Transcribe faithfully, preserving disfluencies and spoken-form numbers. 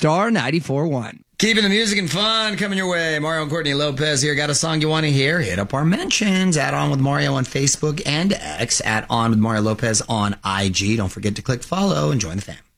Star ninety-four point one. Keeping the music and fun coming your way. Mario and Courtney Lopez here. Got a song you want to hear? Hit up our mentions. Add On With Mario on Facebook and X. Add On With Mario Lopez on I G. Don't forget to click follow and join the fam.